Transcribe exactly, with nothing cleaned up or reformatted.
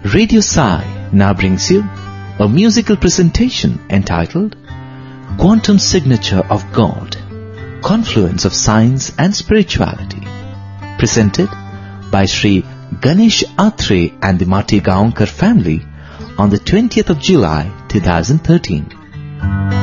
Radio Sai now brings you a musical presentation entitled Quantum Signature of God, Confluence of Science and Spirituality, presented by Sri Ganesh Atre and the Mati Gaonkar family on the twentieth of July two thousand thirteen.